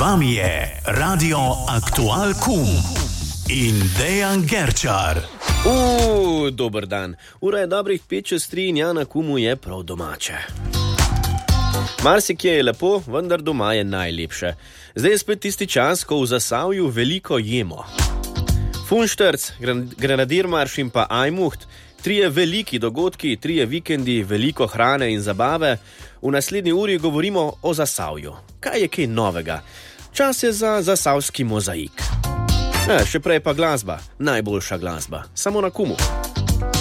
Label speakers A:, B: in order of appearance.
A: vami je Radio Aktual Kum in Dejan Gerčar.
B: Dober dan. Ura je dobrih 5:03 in ja, na Kumu je prav domače. Marsikje je lepo, vendar doma je najlepše. Zdaj je spet tisti čas, ko v Zasavju veliko jemo. Funštrc, Grenadirmarš in pa Ajmuht, 3 veliki dogodki, 3 vikendi, veliko hrane in zabave. V naslednji uri govorimo o Zasavju. Kaj je kaj novega? Čas je za zasavski mozaik. Še prej pa glasba, najboljša glasba, samo na Kumu.